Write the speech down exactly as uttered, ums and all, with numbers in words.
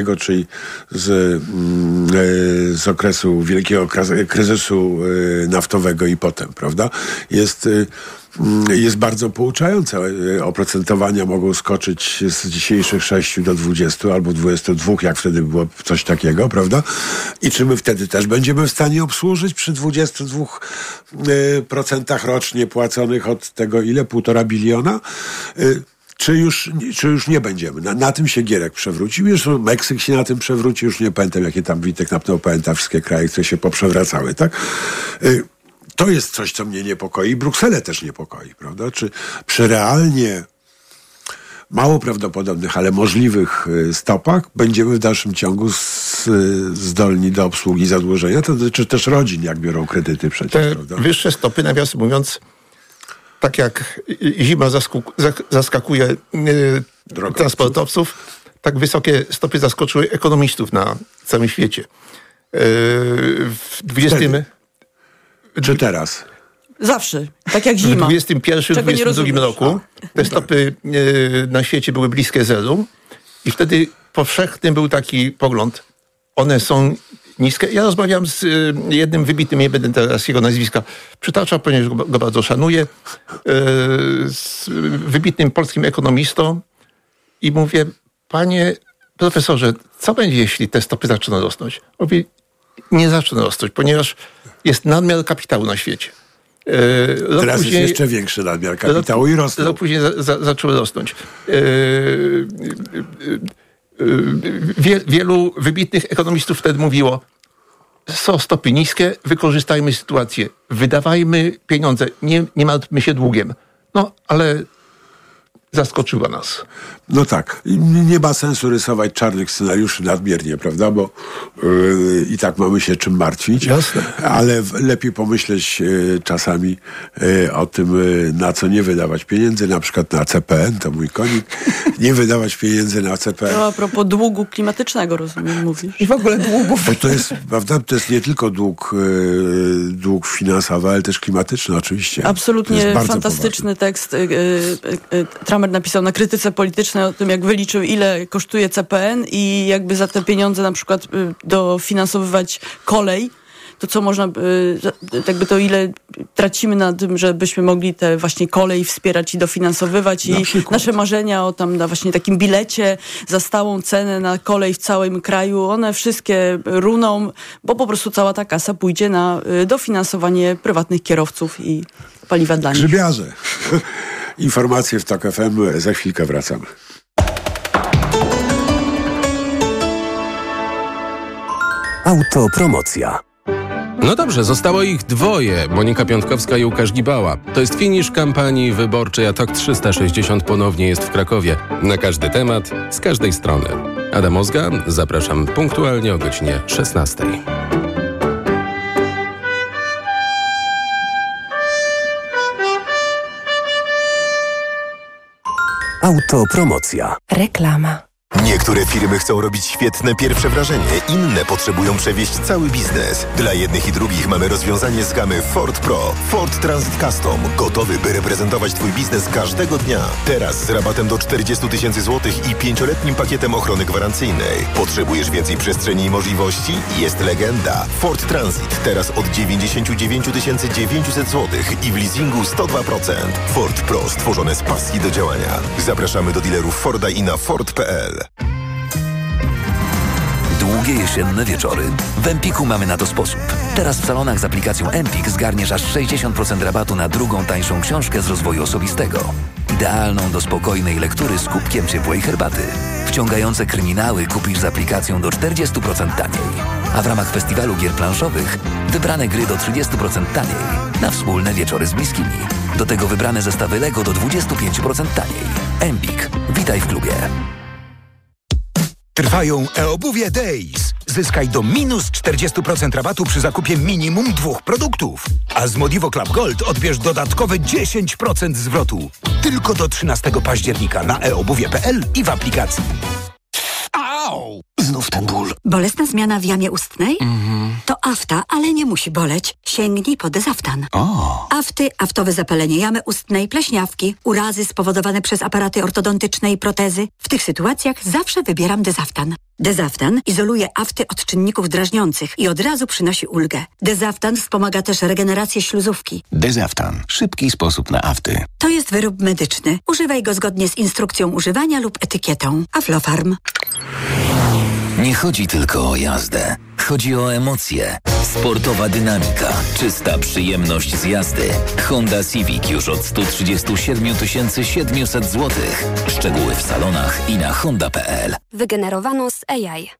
czyli z, z okresu wielkiego kryzysu naftowego i potem, prawda, jest, jest bardzo pouczające. Oprocentowania mogą skoczyć z dzisiejszych sześciu do dwudziestu albo dwudziestu dwóch, jak wtedy było coś takiego, prawda? I czy my wtedy też będziemy w stanie obsłużyć przy dwudziestu dwóch procentach rocznie płaconych od tego ile? Półtora biliona? Czy już, czy już nie będziemy? Na, na tym się Gierek przewrócił. Już Meksyk się na tym przewrócił. Już nie pamiętam, jakie tam Witek napnął, pamięta wszystkie kraje, które się poprzewracały, tak? Y, to jest coś, co mnie niepokoi. Brukselę też niepokoi, prawda? Czy przy realnie mało prawdopodobnych, ale możliwych stopach będziemy w dalszym ciągu z, zdolni do obsługi zadłużenia? To dotyczy też rodzin, jak biorą kredyty przecież, Te prawda? wyższe stopy, nawiasem mówiąc, tak jak zima zasku, zaskakuje yy, transportowców, tak wysokie stopy zaskoczyły ekonomistów na całym świecie. Yy, w dwudziestym Czy teraz? Zawsze, tak jak zima. W dwudziestym pierwszym dwudziestym drugim roku te stopy yy, na świecie były bliskie zeru i wtedy powszechny był taki pogląd, one są niskie. Ja rozmawiam z y, jednym wybitnym, nie będę teraz jego nazwiska przytaczał, ponieważ go, go bardzo szanuję, y, z wybitnym polskim ekonomistą i mówię, panie profesorze, co będzie, jeśli te stopy zaczną rosnąć? On mówi, nie zaczną rosnąć, ponieważ jest nadmiar kapitału na świecie. Y, Teraz później, jest jeszcze większy nadmiar kapitału rok, i rosną. Rok później za, za, zaczęły rosnąć. Y, y, y, Wie, wielu wybitnych ekonomistów wtedy mówiło, są stopy niskie, wykorzystajmy sytuację, wydawajmy pieniądze, nie, nie martwmy się długiem. No, ale zaskoczyła nas. No tak. Nie ma sensu rysować czarnych scenariuszy nadmiernie, prawda? Bo yy, i tak mamy się czym martwić. Jasne. Ale w, lepiej pomyśleć yy, czasami yy, o tym, yy, na co nie wydawać pieniędzy, na przykład na C P N, to mój konik. Nie wydawać pieniędzy na C P N. To a propos długu klimatycznego, rozumiem, mówisz. I w ogóle długów. Bo to jest, prawda, to jest nie tylko dług, yy, dług finansowy, ale też klimatyczny oczywiście. Absolutnie fantastyczny poważny tekst. Yy, yy, Tramer napisał na Krytyce Politycznej o tym, jak wyliczył, ile kosztuje C P N i jakby za te pieniądze na przykład yy, dofinansowywać kolej, to co można, yy, jakby to ile tracimy na tym, żebyśmy mogli te właśnie kolej wspierać i dofinansowywać i nasze marzenia o tam na właśnie takim bilecie za stałą cenę na kolej w całym kraju, one wszystkie runą, bo po prostu cała ta kasa pójdzie na yy, dofinansowanie prywatnych kierowców i paliwa dla nich. Grzybiarze. Informacje w TOK F M. Za chwilkę wracamy. Autopromocja. No dobrze, zostało ich dwoje, Monika Piątkowska i Łukasz Gibała. To jest finisz kampanii wyborczej, a TOK trzysta sześćdziesiąt ponownie jest w Krakowie. Na każdy temat, z każdej strony. Adam Ozga, zapraszam punktualnie o godzinie szesnastej. Autopromocja. Reklama. Niektóre firmy chcą robić świetne pierwsze wrażenie, inne potrzebują przewieźć cały biznes. Dla jednych i drugich mamy rozwiązanie z gamy Ford Pro. Ford Transit Custom. Gotowy, by reprezentować Twój biznes każdego dnia. Teraz z rabatem do czterdzieści tysięcy złotych i pięcioletnim pakietem ochrony gwarancyjnej. Potrzebujesz więcej przestrzeni i możliwości? Jest legenda. Ford Transit teraz od dziewięćdziesiąt dziewięć tysięcy dziewięćset złotych i w leasingu sto dwa procent. Ford Pro, stworzone z pasji do działania. Zapraszamy do dealerów Forda i na Ford kropka p l. Długie jesienne wieczory. W Empiku mamy na to sposób. Teraz w salonach z aplikacją Empik zgarniesz aż sześćdziesiąt procent rabatu na drugą tańszą książkę z rozwoju osobistego. Idealną do spokojnej lektury z kubkiem ciepłej herbaty. Wciągające kryminały kupisz z aplikacją do czterdzieści procent taniej. A w ramach festiwalu gier planszowych wybrane gry do trzydzieści procent taniej. Na wspólne wieczory z bliskimi. Do tego wybrane zestawy Lego do dwadzieścia pięć procent taniej. Empik. Witaj w klubie. Trwają e-obuwie Days. Zyskaj do minus czterdzieści procent rabatu przy zakupie minimum dwóch produktów. A z Modivo Club Gold odbierz dodatkowe dziesięć procent zwrotu. Tylko do trzynastego października na e obuwie kropka p l i w aplikacji. Au! Znów znów ten ból. Bolesna zmiana w jamie ustnej? Mhm. To afta, ale nie musi boleć. Sięgnij po Dezaftan. O. Afty, aftowe zapalenie jamy ustnej, pleśniawki, urazy spowodowane przez aparaty ortodontyczne i protezy. W tych sytuacjach zawsze wybieram Dezaftan. Dezaftan izoluje afty od czynników drażniących i od razu przynosi ulgę. Dezaftan wspomaga też regenerację śluzówki. Dezaftan. Szybki sposób na afty. To jest wyrób medyczny. Używaj go zgodnie z instrukcją używania lub etykietą. Aflofarm. Nie chodzi tylko o jazdę. Chodzi o emocje. Sportowa dynamika, czysta przyjemność z jazdy. Honda Civic już od sto trzydzieści siedem tysięcy siedemset złotych. Szczegóły w salonach i na honda kropka p l. Wygenerowano z A I.